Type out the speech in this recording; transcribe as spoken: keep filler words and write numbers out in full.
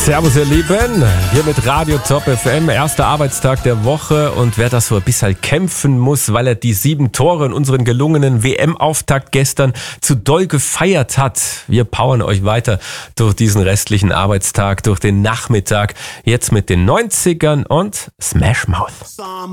Servus ihr Lieben, hier mit Radio Top F M, erster Arbeitstag der Woche und wer das so ein bisschen kämpfen muss, weil er die sieben Tore in unseren gelungenen W M-Auftakt gestern zu doll gefeiert hat. Wir powern euch weiter durch diesen restlichen Arbeitstag, durch den Nachmittag, jetzt mit den neunzigern und Smash Mouth.